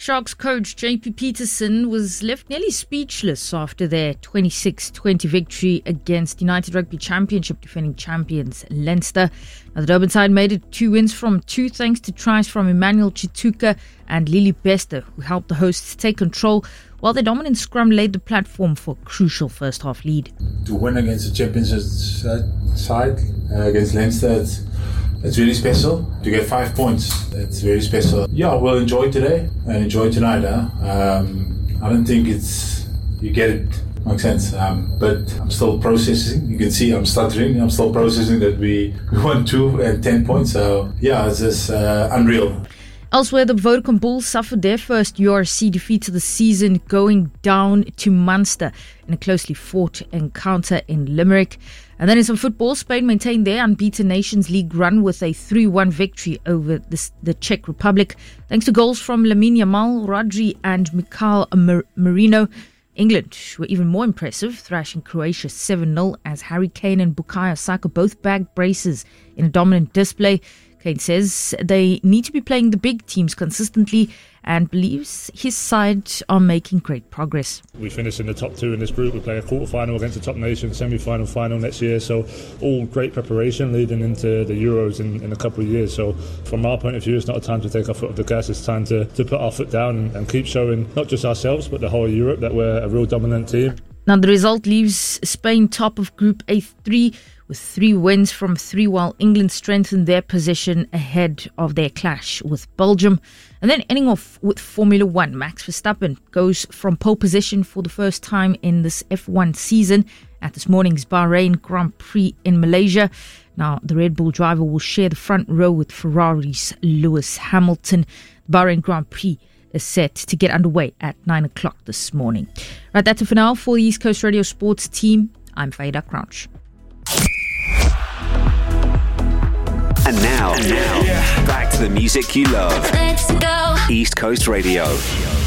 Sharks coach JP Peterson was left nearly speechless after their 26-20 victory against United Rugby Championship defending champions Leinster. Now, the Durban side made it 2 wins from 2 thanks to tries from Emmanuel Chituka and Lily Bester, who helped the hosts take control, while their dominant scrum laid the platform for a crucial first-half lead. To win against the championship side, against Leinster, it's really special. To get 5 points, it's very special. Yeah, we'll enjoy today and enjoy tonight. I don't think you get it. Makes sense. But I'm still processing. You can see I'm stuttering. I'm still processing that we won 2 and 10 points. So yeah, it's just unreal. Elsewhere, the Vodacom Bulls suffered their first URC defeat of the season, going down to Munster in a closely fought encounter in Limerick. And then in some football, Spain maintained their unbeaten Nations League run with a 3-1 victory over the Czech Republic, thanks to goals from Lamine Yamal, Rodri and Mikhail Merino. England were even more impressive, thrashing Croatia 7-0 as Harry Kane and Bukayo Saka both bagged braces in a dominant display. Kane says they need to be playing the big teams consistently and believes his side are making great progress. We finished in the top 2 in this group. We play a quarter-final against the top nation, semi-final, final next year. So all great preparation leading into the Euros in a couple of years. So from our point of view, it's not a time to take our foot off the gas. It's time to put our foot down and keep showing not just ourselves but the whole of Europe that we're a real dominant team. Now the result leaves Spain top of Group A3 with 3 wins from 3, while England strengthened their position ahead of their clash with Belgium. And then ending off with Formula 1, Max Verstappen goes from pole position for the first time in this F1 season at this morning's Bahrain Grand Prix in Malaysia. Now, the Red Bull driver will share the front row with Ferrari's Lewis Hamilton. The Bahrain Grand Prix is set to get underway at 9 o'clock this morning. Right, that's it for now. For the East Coast Radio Sports team, I'm Faida Crouch. And now, back to the music you love. Let's go. East Coast Radio.